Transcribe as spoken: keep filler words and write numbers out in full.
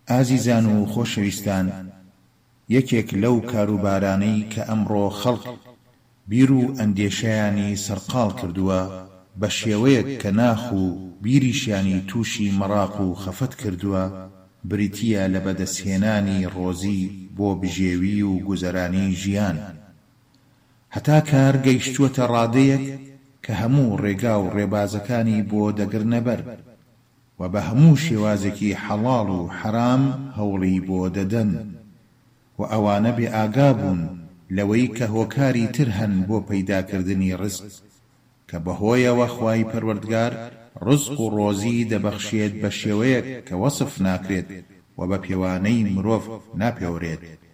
ئازیزان و خۆشەویستان، یەکێک لەو کاروبارانەی کە ئەمڕۆ خەڵک بیر و ئەندێشەیانی سەرقاڵ کردووە بە شێوەیەک کە ناخ و بیریشیانی تووشی مەڕاق و خەفەت کردووە، بریتیە لە بەدەستهێنانی ڕۆزی بۆ بژێوی و گوزەرانی ژیان. هەتا کار گەیشتووەتە ڕادەیەک کە هەموو ڕێگا و ڕێبازەکانی بۆ دەگرنەبەر و بە هەموو شێوازێکی حەڵاڵ و حەرام هەوڵی بۆ دەدەن و ئەوانە بێ ئاگا بوون لەوەی کە هۆکاری تر هەن بۆ پەیداکردنی ڕزق کە بەهۆیەوە خوای پەروەردگار ڕزق و ڕۆزی دەبەخشێت بە شێوەیەک کە وەسف ناکرێت و بە پێوانەی مرۆڤ ناپێورێت.